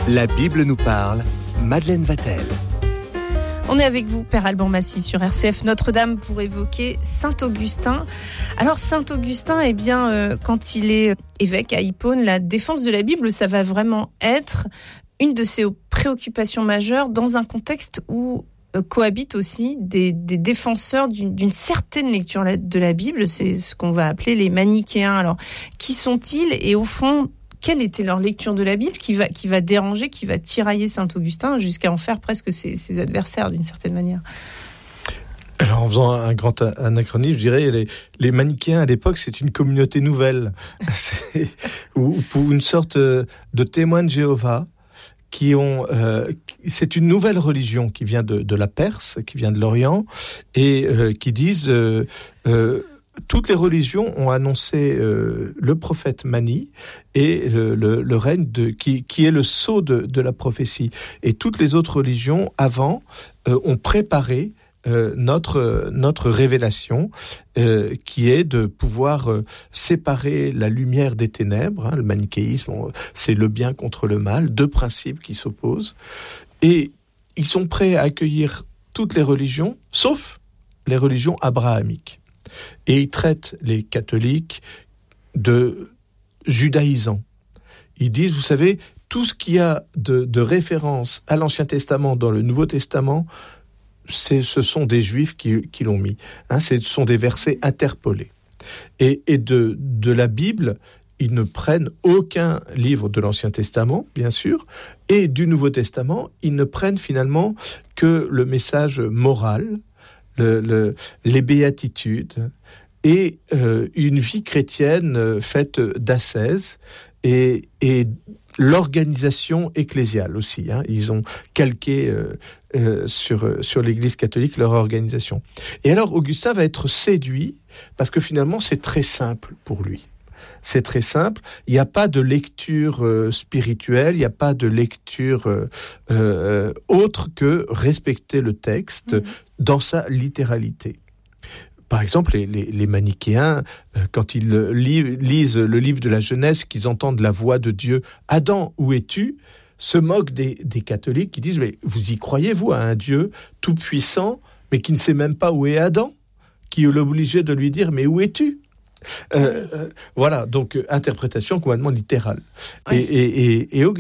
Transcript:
La Bible nous parle, Madeleine Vatel. On est avec vous, Père Alban Massy, sur RCF Notre-Dame pour évoquer Saint Augustin. Alors, Saint Augustin, quand il est évêque à Hippone, la défense de la Bible, ça va vraiment être une de ses préoccupations majeures dans un contexte où cohabitent aussi des défenseurs d'une certaine lecture de la Bible. C'est ce qu'on va appeler les manichéens. Alors, qui sont-ils et au fond, quelle était leur lecture de la Bible qui va déranger, qui va tirailler Saint-Augustin jusqu'à en faire presque ses adversaires d'une certaine manière? Alors, en faisant un grand anachronisme, je dirais les manichéens à l'époque, c'est une communauté nouvelle, ou pour une sorte de témoins de Jéhovah c'est une nouvelle religion qui vient de la Perse, qui vient de l'Orient, et qui disent toutes les religions ont annoncé le prophète Mani et le règne qui est le sceau de la prophétie. Et toutes les autres religions avant ont préparé notre révélation, qui est de pouvoir séparer la lumière des ténèbres. Le manichéisme, c'est le bien contre le mal, deux principes qui s'opposent. Et ils sont prêts à accueillir toutes les religions, sauf les religions abrahamiques. Et ils traitent les catholiques de judaïsants. Ils disent, vous savez, tout ce qu'il y a de référence à l'Ancien Testament dans le Nouveau Testament, ce sont des Juifs qui l'ont mis. Ce sont des versets interpolés. Et de la Bible, ils ne prennent aucun livre de l'Ancien Testament, bien sûr, et du Nouveau Testament, ils ne prennent finalement que le message moral, les béatitudes, et une vie chrétienne faite d'ascèse, et l'organisation ecclésiale aussi. Ils ont calqué sur l'Église catholique leur organisation. Et alors Augustin va être séduit parce que finalement c'est très simple pour lui. C'est très simple. Il n'y a pas de lecture spirituelle, il n'y a pas de lecture autre que respecter le texte dans sa littéralité. Par exemple, les manichéens, quand ils lisent le livre de la Genèse, qu'ils entendent la voix de Dieu, « Adam, où es-tu ?» se moquent des catholiques qui disent « Mais vous y croyez, vous, à un Dieu tout-puissant, mais qui ne sait même pas où est Adam, qui est obligé de lui dire « Mais où es-tu ?» Voilà, donc interprétation complètement littérale. Oui. Et